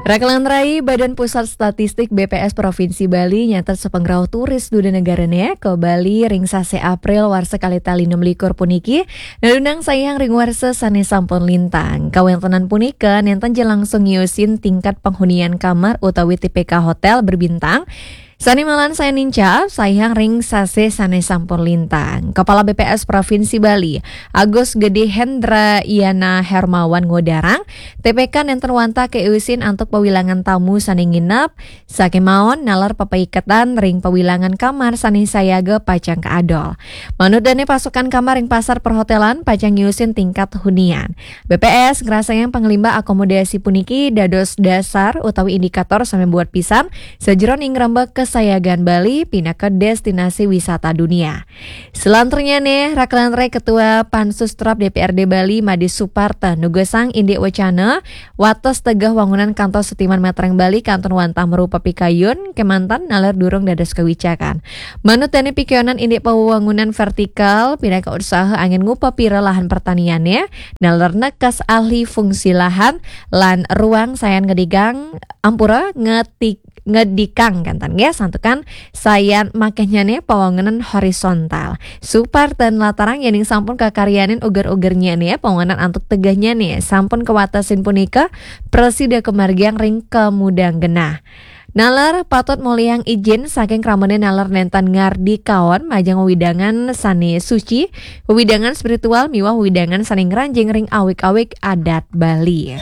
Rakalan Rai Badan Pusat Statistik BPS Provinsi Bali nyatet sepengrau turis duda negaranya ke Bali ring sase April warsa kalita 16 puniki nadundang sayang ring warsa sane sampun lintang kawentenan punika nenten langsung ngiusin tingkat penghunian kamar utawi TPK hotel berbintang. Sani malan saya ninca, sayang ring sase sane sampun lintang. Kepala BPS Provinsi Bali, Agus Gede Hendra Iana Hermawan ngodarang, TPK nenten wanta keusin untuk pewilangan tamu sane nginep, sakemaon nalar papaiketan ring pewilangan kamar sane sayaga pacang keadol. Manut dane pasukan kamar ring pasar perhotelan pacang ngiusin tingkat hunian. BPS ngerasanya pengelimba akomodasi puniki dados dasar utawi indikator sampai buat pisan sejeron ing rembak Sayagan Bali pindah ke destinasi wisata dunia. Selanjutnya nih, Rakalan Rai Ketua Pansus Trap DPRD Bali Madi Suparta nugesang Indik Wacana wates tegah wangunan kantor Setiman Metreng Bali kantor wantah merupa pikayun kemantan nalar durung dados kewicakan. Manut dane pikionan Indik Pembangunan Vertikal pindah ke usaha angin ngupa pira lahan pertaniannya nalar nekas ahli fungsi lahan lan ruang sayan ngedigang ampura ngedikang kantan ya santukan sayan makanya nih pewangunan horizontal Suparten latarang yang sampun kakaryanin uger-ugernya nih pewangunan antuk tegahnya nih sampun kewatasin punika presida kemargiang ring kemudang genah. Nalar patut muliang izin saking kramane nalar nentan ngardi kawan majang widangan sane suci, widangan spiritual miwah widangan saning ranjing ring awik-awik adat Bali.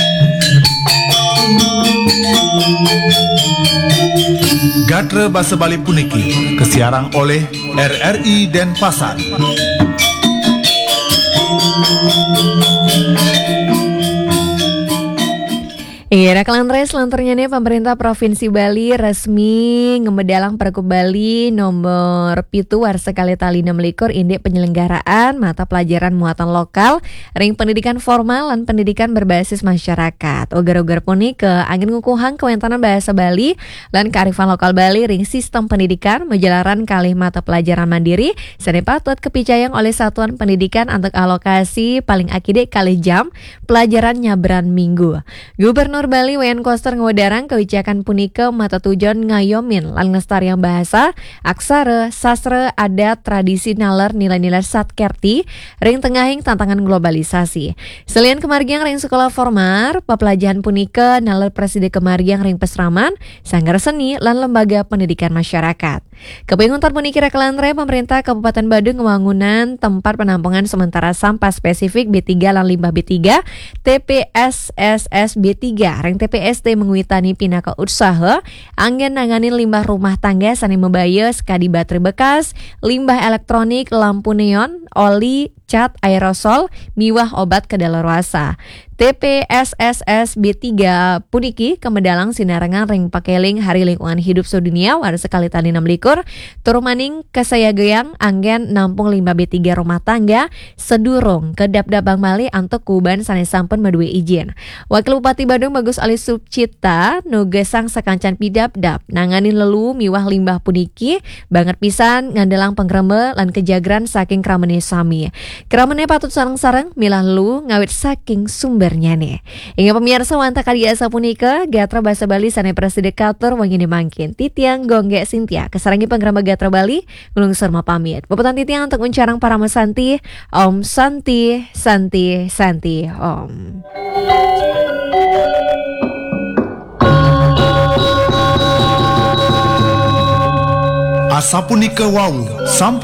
Gatra Bahasa Bali puniki kesiarang oleh RRI Denpasar. Iya, Rakalan Rai selanjutnya nih pemerintah Provinsi Bali resmi ngemedalang Pergub Bali nomor pitu warsa kalita 16 indik penyelenggaraan mata pelajaran muatan lokal ring pendidikan formal dan pendidikan berbasis masyarakat. Ogar-ogar punika angin ngukuhang kewentanan bahasa Bali dan kearifan lokal Bali ring sistem pendidikan menjalaran kalih mata pelajaran mandiri sane patut kepicayang oleh satuan pendidikan untuk alokasi paling akide kalih jam pelajaran nyabran minggu. Gubernur Bali Wayan Koster ngodarang kebijakan punika mata tujuan ngayomin lan ngelestarian bahasa, aksara, sastra, adat, tradisi nalar nilai-nilai satkerti ring tengahing tantangan globalisasi. Selain kemargiang ring sekolah formal, pepelajaran punika nalar presiden kemargiang ring pesraman, sanggar seni lan lembaga pendidikan masyarakat. Kepinguntan puniki Rakalan Rai pemerintah Kabupaten Badung ngewangunan tempat penampungan sementara sampah spesifik B3 lan limbah B3 TPSSS B3 ring TPST menguitani pinaka usaha anggen nanganin limbah rumah tangga sani membaya sekadi baterai bekas, limbah elektronik, lampu neon, oli, cat, aerosol, miwah obat kedaluarsa. TPSSS B3 puniki kemedalang sinarangan ring pakeling Hari Lingkungan Hidup Sedunia warsa kalita 16 turumaning kesayagayang anggen nampung limbah B3 rumah tangga sedurung ke Dapdabang Bali antuk kuban sane sampun madue izin. Wakil Bupati Badung Bagus Ali Subcipta nugesang sakancan pidapdap nanganin lelu miwah limbah puniki banget pisan ngandelang penggreme lan kejagran saking kramene sami. Kramene patut sareng-sareng milah lelu ngawit saking sumbernya nih. Ingat pemirsa wanta kadiasa punika Gatra Bahasa Bali sane presiden katur wangini mangkin titiang gongge Sintia kesarangi penggreme Gatra Bali ngulung serma pamit. Bapetan titiang untuk mencarang para mesanti Om Santi Santi Santi Om. Asapunika wau